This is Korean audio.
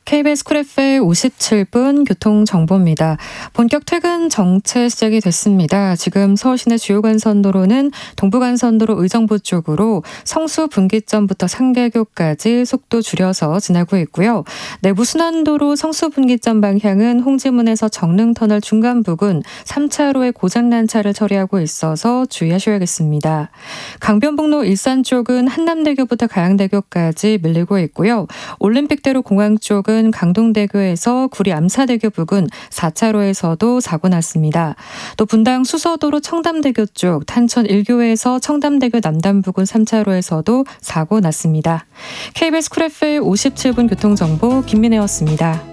KBS 쿨 FM 57분 교통정보입니다. 본격 퇴근 정체 시작이 됐습니다. 지금 서울시내 주요 간선도로는 동부간선도로 의정부 쪽으로 성수 분기점부터 상계교까지 속도 줄여서 지나고 있고요. 내부순환도로 성수 분기점 방향은 홍지문에서 정릉터널 중간 부근 3차로에 고장난 차를 처리하고 있어서 주의하셔야겠습니다. 강변북로 일산 쪽은 한남대교부터 가양대교까지 밀리고 있고요. 올림픽대로 공항 쪽은 강동대교에서 구리 암사대교 부근 4차로에서도 사고 났습니다. 또 분당 수서도로 청담대교 쪽 탄천 1교에서 청담대교 남단 부근 3차로에서도 사고 났습니다. KBS 쿨 FM 57분 교통정보 김민혜였습니다.